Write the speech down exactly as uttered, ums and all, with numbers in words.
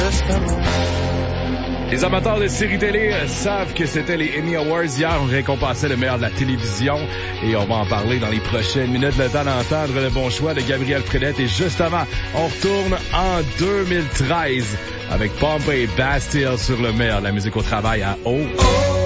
Les amateurs de séries télé savent que c'était les Emmy Awards. Hier, on récompensait le meilleur de la télévision et on va en parler dans les prochaines minutes. Le temps d'entendre le bon choix de Gabriel Fredette. Et juste avant, on retourne en deux mille treize avec Pompey Bastille sur le meilleur de la musique au travail à O.